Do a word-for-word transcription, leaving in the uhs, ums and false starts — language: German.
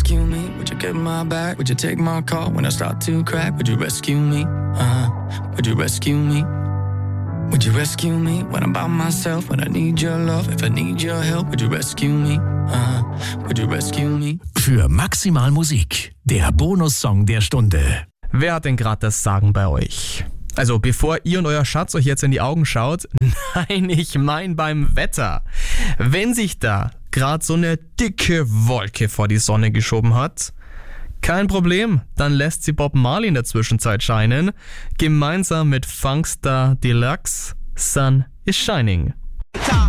rescue me? Would you get my back? Would you take my call when I start to crack? Would you rescue me? Uh-huh. Would you rescue me? Would you rescue me when I'm by myself? When I need your love, if I need your help, would you rescue me? Uh-huh. Would you rescue me? Für Maximal Musik, der Bonussong der Stunde. Wer hat denn gerade das Sagen bei euch? Also bevor ihr und euer Schatz euch jetzt in die Augen schaut, nein, ich mein beim Wetter. Wenn sich da gerade so eine dicke Wolke vor die Sonne geschoben hat, kein Problem, dann lässt sie Bob Marley in der Zwischenzeit scheinen, gemeinsam mit Funkstar Deluxe, Sun is Shining.